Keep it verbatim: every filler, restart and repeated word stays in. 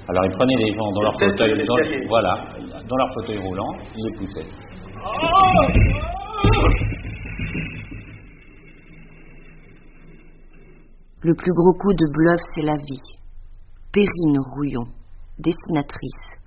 Alors ils prenaient les gens dans leur fauteuil, dans, voilà, dans leur fauteuil roulant, ils les poussaient. Le plus gros coup de bluff, c'est la vie. Perrine Rouillon, dessinatrice.